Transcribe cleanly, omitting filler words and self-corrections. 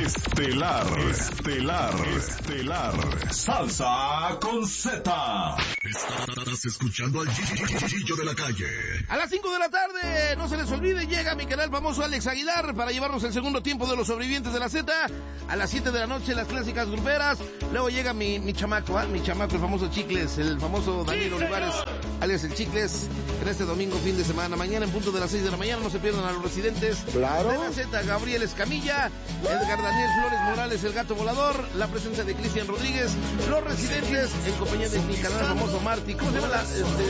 Estelar. Salsa con Z. Estás escuchando al Gillo de la Calle. A las 5 de la tarde, no se les olvide, llega mi canal famoso Alex Aguilar para llevarnos el segundo tiempo de los sobrevivientes de la Z. A las 7 de la noche, las clásicas gruperas. Luego llega mi chamaco, el famoso Chicles, el famoso Daniel Olivares, alias el Chicles, en este domingo fin de semana. Mañana en punto de las 6 de la mañana, no se pierdan a los residentes. Claro. De la Z, Gabriel Escamilla, Edgar Daniel Flores Morales, el Gato Volador, la presencia de Cristian Rodríguez, los residentes en compañía de mi canal famoso Marty. ¿Cómo se llama